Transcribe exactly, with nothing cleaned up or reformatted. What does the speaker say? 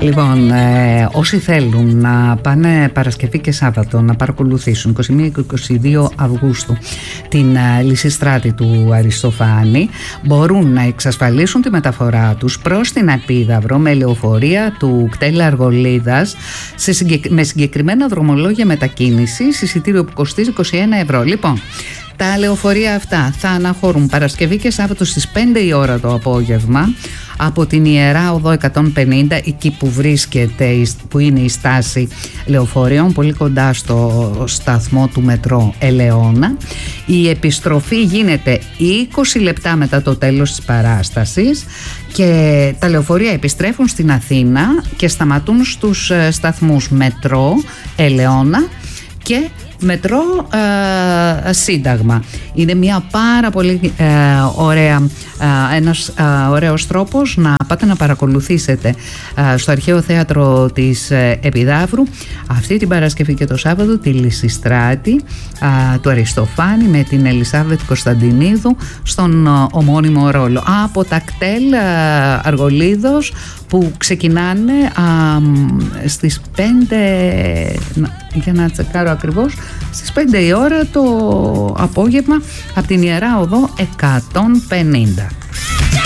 Λοιπόν, ε, όσοι θέλουν να πάνε Παρασκευή και Σάββατο να παρακολουθήσουν είκοσι μία και είκοσι δύο Αυγούστου την ε, Λυσιστράτη του Αριστοφάνη, μπορούν να εξασφαλίσουν τη μεταφορά τους προς την Επίδαυρο με λεωφορεία του κτέλ Αργολίδας σε συγκεκ... με συγκεκριμένα δρομολόγια μετακίνησης, εισιτήριο που κοστίζει είκοσι ένα ευρώ. Λοιπόν, τα λεωφορεία αυτά θα αναχωρούν Παρασκευή και Σάββατο στις πέντε η ώρα το απόγευμα από την Ιερά Οδό εκατόν πενήντα, εκεί που βρίσκεται, που είναι η στάση λεωφορείων, πολύ κοντά στο σταθμό του μετρό Ελαιώνα. Η επιστροφή γίνεται είκοσι λεπτά μετά το τέλος της παράστασης και τα λεωφορεία επιστρέφουν στην Αθήνα και σταματούν στους σταθμούς μετρό Ελαιώνα και μετρό ε, Σύνταγμα. Είναι μια πάρα πολύ ε, ωραία, ε, ένας ε, ωραίος τρόπος να πάτε να παρακολουθήσετε ε, στο Αρχαίο Θέατρο της ε, Επιδαύρου αυτή την Παρασκευή και το Σάββατο τη Λυσιστράτη ε, του Αριστοφάνη με την Ελισάβετ Κωνσταντινίδου στον ε, ομώνυμο ρόλο. Από τα κτέλ ε, Αργολίδος που ξεκινάνε ε, στις πέντε, για να τσεκάρω ακριβώς, στις πέντε η ώρα το απόγευμα από την Ιερά Οδό εκατόν πενήντα.